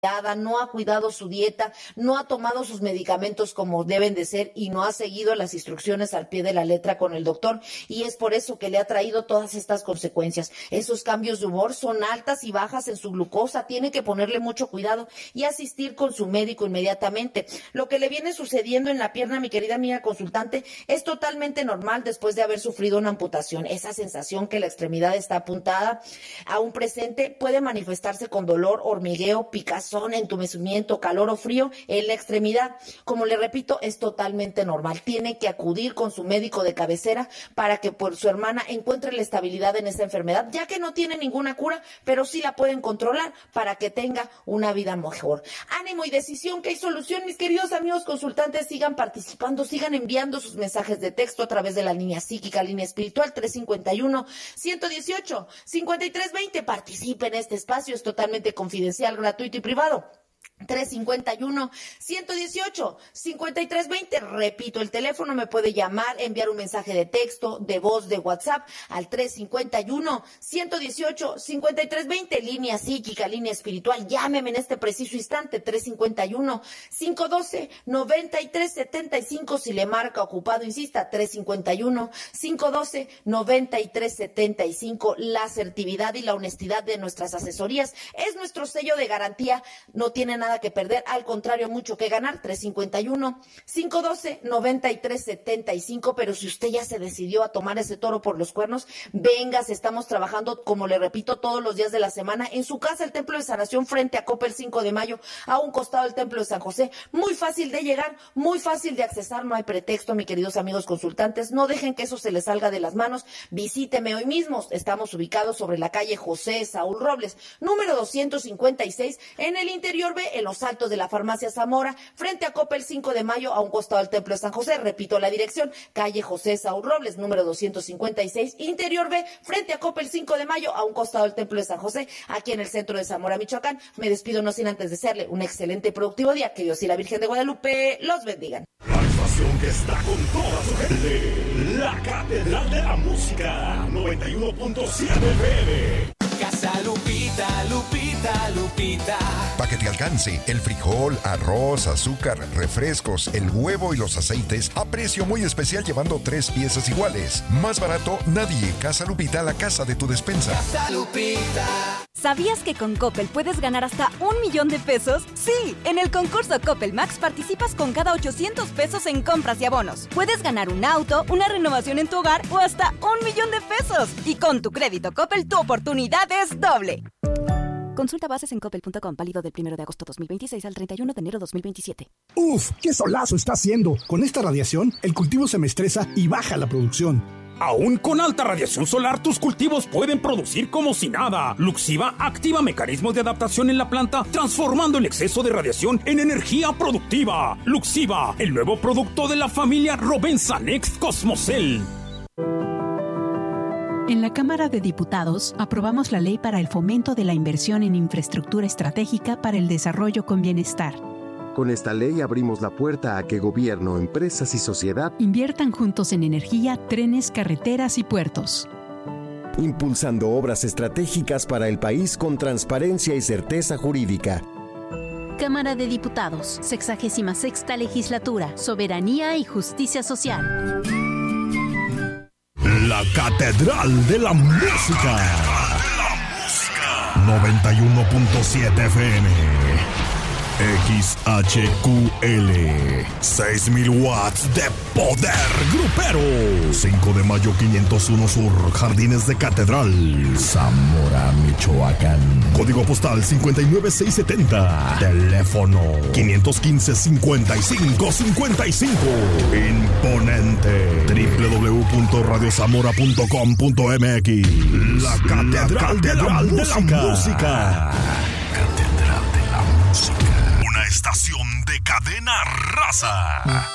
no ha cuidado su dieta, no ha tomado sus medicamentos como deben de ser y no ha seguido las instrucciones al pie de la letra con el doctor, y es por eso que le ha traído todas estas consecuencias. Esos cambios de humor son altas y bajas en su glucosa, tiene que ponerle mucho cuidado y asistir con su médico inmediatamente. Lo que le viene sucediendo en la pierna, mi querida amiga consultante, es totalmente normal después de haber sufrido una amputación. Esa sensación que la extremidad está apuntada a un presente puede manifestarse con dolor, hormigueo, picazón, entumecimiento, calor o frío en la extremidad. Como le repito, es totalmente normal. Tiene que acudir con su médico de cabecera para que por su hermana encuentre la estabilidad en esa enfermedad, ya que no tiene ninguna cura, pero sí la pueden controlar para que tenga una vida mejor. Ánimo y decisión, que hay solución, mis queridos amigos consultantes. Sigan participando, sigan enviando sus mensajes de texto a través de la línea psíquica, línea espiritual 351-118-5320. Participe en este espacio, es totalmente confidencial, gratuito y privado. 351-118-5320. Repito, el teléfono, me puede llamar, enviar un mensaje de texto, de voz, de WhatsApp al 351-118-5320. Línea psíquica, línea espiritual. Llámeme en este preciso instante, 351-512-9375. Si le marca ocupado, insista, 351-512-9375. La asertividad y la honestidad de nuestras asesorías es nuestro sello de garantía. No tiene nada que perder, al contrario, mucho que ganar. 351-512-9375. Pero si usted ya se decidió a tomar ese toro por los cuernos, véngase, estamos trabajando, como le repito, todos los días de la semana en su casa, el Templo de Sanación, frente a Coppel 5 de Mayo, a un costado del Templo de San José. Muy fácil de llegar, muy fácil de accesar, no hay pretexto, mis queridos amigos consultantes. No dejen que eso se les salga de las manos. Visíteme hoy mismo. Estamos ubicados sobre la calle José Saúl Robles, número 256, en el interior B, en los altos de la farmacia Zamora, frente a Coppel 5 de Mayo, a un costado del Templo de San José. Repito la dirección, calle José Saúl Robles, número 256, interior B, frente a Coppel 5 de Mayo, a un costado del Templo de San José, aquí en el centro de Zamora, Michoacán. Me despido no sin antes desearle un excelente y productivo día. Que Dios y la Virgen de Guadalupe los bendigan. La estación que está con toda su gente, la Catedral de la Música, 91.7 FM. Casa Lupita, Lupita, Lupita. Para que te alcance el frijol, arroz, azúcar, refrescos, el huevo y los aceites a precio muy especial, llevando 3 piezas iguales. Más barato nadie. Casa Lupita, la casa de tu despensa. Casa Lupita. ¿Sabías que con Coppel puedes ganar hasta $1,000,000 pesos? Sí, en el concurso Coppel Max participas con cada 800 pesos en compras y abonos. Puedes ganar un auto, una renovación en tu hogar o hasta $1,000,000 pesos. Y con tu crédito Coppel, tu oportunidad es doble. Consulta bases en coppel.com, válido del 1 de agosto 2026 al 31 de enero 2027. ¡Uf! ¡Qué solazo está haciendo! Con esta radiación, el cultivo se me estresa y baja la producción. Aún con alta radiación solar, tus cultivos pueden producir como si nada. Luxiva activa mecanismos de adaptación en la planta, transformando el exceso de radiación en energía productiva. Luxiva, el nuevo producto de la familia Rovensa Next Cosmocel. En la Cámara de Diputados aprobamos la Ley para el Fomento de la Inversión en Infraestructura Estratégica para el Desarrollo con Bienestar. Con esta ley abrimos la puerta a que gobierno, empresas y sociedad inviertan juntos en energía, trenes, carreteras y puertos. Impulsando obras estratégicas para el país con transparencia y certeza jurídica. Cámara de Diputados, 66ª Legislatura, Soberanía y Justicia Social. La Catedral de la Música. 91.7 FM. XHQL, 6,000 watts de poder grupero. 5 de mayo 501 Sur, Jardines de Catedral, Zamora, Michoacán. Código postal 59670. Teléfono 515-5555. Imponente. www.radiozamora.com.mx. La Catedral de la Música. Catedral de la Música. Una estación de Cadena Raza.